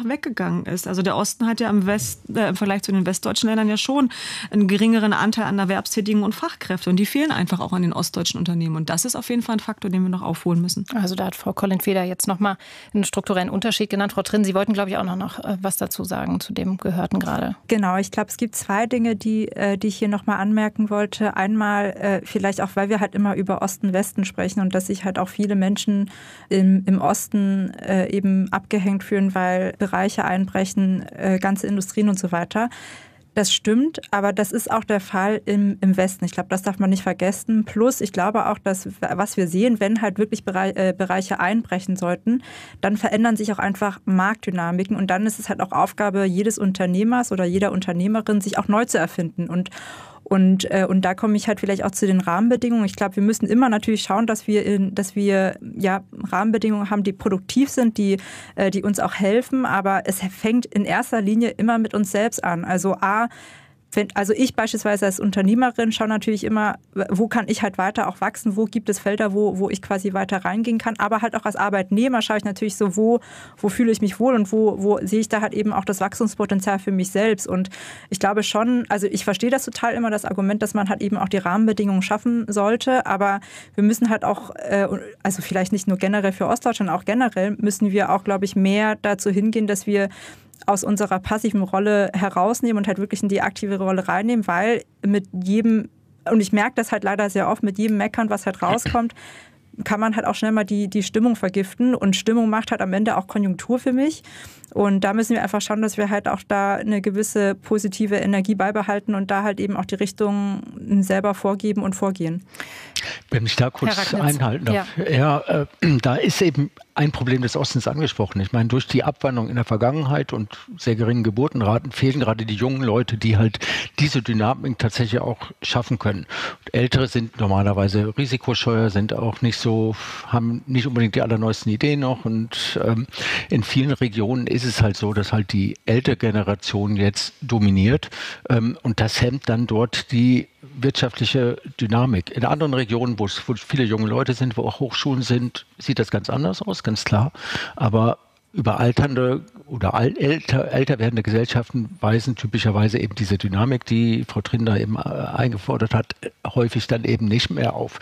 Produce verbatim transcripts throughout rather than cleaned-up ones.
weggegangen ist. Also der Osten hat ja im, West, äh, im Vergleich zu den westdeutschen Ländern ja schon einen geringeren Anteil an Erwerbstätigen und Fachkräfte. Und die fehlen einfach auch an den ostdeutschen Unternehmen. Und das ist auf jeden Fall ein Faktor, den wir noch aufholen müssen. Also da hat Frau Collin-Feder jetzt nochmal einen strukturellen Unterschied genannt. Frau Trinn, Sie wollten, glaube ich, auch noch, noch was dazu sagen zu dem Gehörten gerade. Genau, ich glaube, es gibt zwei Dinge, die, die ich hier nochmal anmerken wollte. Einmal vielleicht auch, weil wir halt immer über Osten-Westen sprechen und dass sich halt auch viele Menschen im, im Osten eben abgehängt fühlen, weil Bereiche einbrechen, ganze Industrien und so weiter. Das stimmt, aber das ist auch der Fall im, im Westen. Ich glaube, das darf man nicht vergessen. Plus, ich glaube auch, dass was wir sehen, wenn halt wirklich Bereiche einbrechen sollten, dann verändern sich auch einfach Marktdynamiken. Und dann ist es halt auch Aufgabe jedes Unternehmers oder jeder Unternehmerin, sich auch neu zu erfinden. Und Und, äh, und da komme ich halt vielleicht auch zu den Rahmenbedingungen. Ich glaube, wir müssen immer natürlich schauen, dass wir, in, dass wir ja, Rahmenbedingungen haben, die produktiv sind, die, äh, die uns auch helfen. Aber es fängt in erster Linie immer mit uns selbst an. Also A, also ich beispielsweise als Unternehmerin schaue natürlich immer, wo kann ich halt weiter auch wachsen, wo gibt es Felder, wo, wo ich quasi weiter reingehen kann. Aber halt auch als Arbeitnehmer schaue ich natürlich so, wo, wo fühle ich mich wohl und wo, wo sehe ich da halt eben auch das Wachstumspotenzial für mich selbst. Und ich glaube schon, also ich verstehe das total immer, das Argument, dass man halt eben auch die Rahmenbedingungen schaffen sollte. Aber wir müssen halt auch, also vielleicht nicht nur generell für Ostdeutschland, auch generell müssen wir auch, glaube ich, mehr dazu hingehen, dass wir aus unserer passiven Rolle herausnehmen und halt wirklich in die aktive Rolle reinnehmen, weil mit jedem, und ich merke das halt leider sehr oft, mit jedem Meckern, was halt rauskommt, kann man halt auch schnell mal die, die Stimmung vergiften und Stimmung macht halt am Ende auch Konjunktur für mich und da müssen wir einfach schauen, dass wir halt auch da eine gewisse positive Energie beibehalten und da halt eben auch die Richtung selber vorgeben und vorgehen. Wenn ich da kurz einhalten darf. Ja, ja äh, da ist eben ein Problem des Ostens angesprochen. Ich meine, durch die Abwanderung in der Vergangenheit und sehr geringen Geburtenraten fehlen gerade die jungen Leute, die halt diese Dynamik tatsächlich auch schaffen können. Und Ältere sind normalerweise risikoscheuer, sind auch nicht so, haben nicht unbedingt die allerneuesten Ideen noch und ähm, in vielen Regionen ist es halt so, dass halt die ältere Generation jetzt dominiert ähm, und das hemmt dann dort die wirtschaftliche Dynamik. In anderen Regionen, wo es wo viele junge Leute sind, wo auch Hochschulen sind, sieht das ganz anders aus, ganz klar. Aber über alternde oder älter, älter werdende Gesellschaften weisen typischerweise eben diese Dynamik, die Frau Trinder eben eingefordert hat, häufig dann eben nicht mehr auf.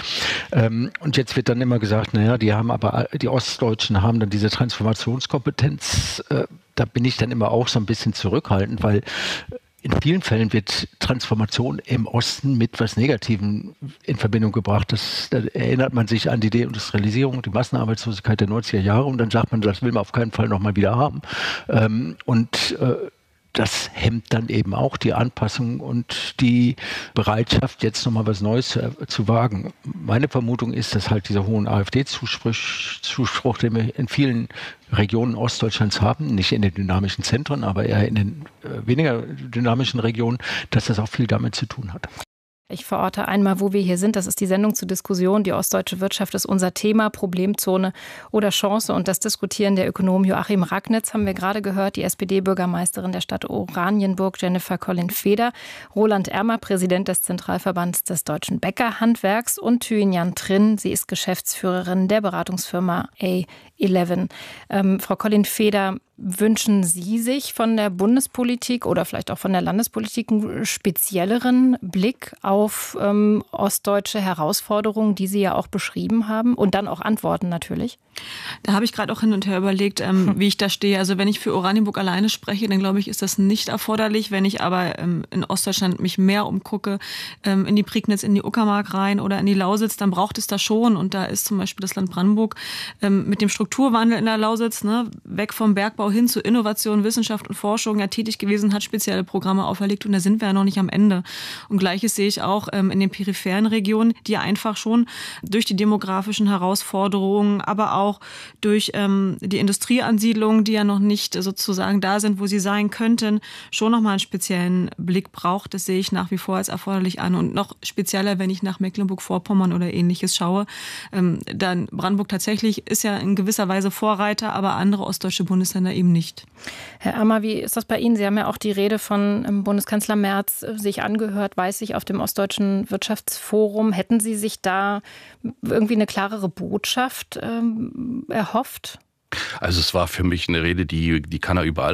Und jetzt wird dann immer gesagt, naja, die haben aber, die Ostdeutschen haben dann diese Transformationskompetenz. Da bin ich dann immer auch so ein bisschen zurückhaltend, weil in vielen Fällen wird Transformation im Osten mit was Negativem in Verbindung gebracht. Das, da erinnert man sich an die Deindustrialisierung, die Massenarbeitslosigkeit der neunziger Jahre und dann sagt man, das will man auf keinen Fall nochmal wieder haben. Ähm, und äh, das hemmt dann eben auch die Anpassung und die Bereitschaft, jetzt nochmal was Neues zu, zu wagen. Meine Vermutung ist, dass halt dieser hohen AfD-Zuspruch, den wir in vielen Regionen Ostdeutschlands haben, nicht in den dynamischen Zentren, aber eher in den äh, weniger dynamischen Regionen, dass das auch viel damit zu tun hat. Ich verorte einmal, wo wir hier sind. Das ist die Sendung zur Diskussion. Die ostdeutsche Wirtschaft ist unser Thema, Problemzone oder Chance. Und das Diskutieren der Ökonom Joachim Ragnitz haben wir gerade gehört, die S P D-Bürgermeisterin der Stadt Oranienburg, Jennifer Collin-Feder, Roland Ermer, Präsident des Zentralverbands des deutschen Bäckerhandwerks und Thuy-Nhan Trinh. Sie ist Geschäftsführerin der Beratungsfirma A elf. Ähm, Frau Collin-Feder, wünschen Sie sich von der Bundespolitik oder vielleicht auch von der Landespolitik einen spezielleren Blick auf ähm, ostdeutsche Herausforderungen, die Sie ja auch beschrieben haben und dann auch Antworten natürlich? Da habe ich gerade auch hin und her überlegt, ähm, hm. wie ich da stehe. Also wenn ich für Oranienburg alleine spreche, dann glaube ich, ist das nicht erforderlich. Wenn ich aber ähm, in Ostdeutschland mich mehr umgucke, ähm, in die Prignitz, in die Uckermark rein oder in die Lausitz, dann braucht es da schon. Und da ist zum Beispiel das Land Brandenburg ähm, mit dem Strukturwandel in der Lausitz, ne, weg vom Bergbau hin zu Innovation, Wissenschaft und Forschung ja tätig gewesen, hat spezielle Programme auferlegt und da sind wir ja noch nicht am Ende. Und Gleiches sehe ich auch ähm, in den peripheren Regionen, die einfach schon durch die demografischen Herausforderungen, aber auch durch ähm, die Industrieansiedlungen, die ja noch nicht sozusagen da sind, wo sie sein könnten, schon nochmal einen speziellen Blick braucht. Das sehe ich nach wie vor als erforderlich an und noch spezieller, wenn ich nach Mecklenburg-Vorpommern oder Ähnliches schaue. Ähm, dann Brandenburg tatsächlich ist ja in gewisser Weise Vorreiter, aber andere ostdeutsche Bundesländer eben nicht. Herr Ermer, wie ist das bei Ihnen? Sie haben ja auch die Rede von Bundeskanzler Merz sich angehört, weiß ich, auf dem Ostdeutschen Wirtschaftsforum. Hätten Sie sich da irgendwie eine klarere Botschaft ähm, erhofft? Also es war für mich eine Rede, die, die kann er überall